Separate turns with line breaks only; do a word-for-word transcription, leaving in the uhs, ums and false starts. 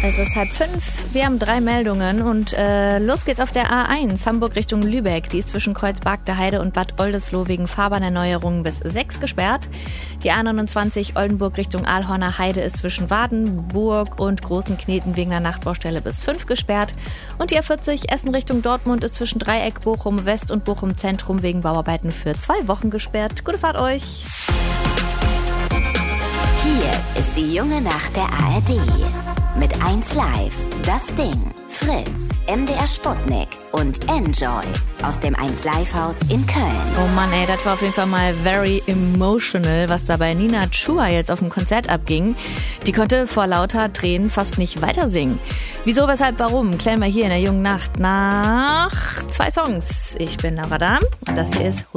Es ist halb fünf, wir haben drei Meldungen und äh, los geht's auf der A eins, Hamburg Richtung Lübeck. Die ist zwischen Kreuzberg-der-Heide und Bad Oldesloe wegen Fahrbahnerneuerungen bis sechs gesperrt. Die A neunundzwanzig Oldenburg Richtung Aalhorner Heide ist zwischen Wadenburg und Großen Kneten wegen einer Nachtbaustelle bis fünf gesperrt. Und die A vierzig Essen Richtung Dortmund ist zwischen Dreieck Bochum West und Bochum Zentrum wegen Bauarbeiten für zwei Wochen gesperrt. Gute Fahrt euch!
Hier ist die junge Nacht der A R D. Mit eins Live, Das Ding, Fritz, M D R Sputnik und Enjoy aus dem eins Live Haus in Köln.
Oh Mann, ey, das war auf jeden Fall mal very emotional, was da bei Nina Chua jetzt auf dem Konzert abging. Die konnte vor lauter Tränen fast nicht weiter singen. Wieso, weshalb, warum? Klären wir hier in der jungen Nacht nach zwei Songs. Ich bin Lara da und das hier ist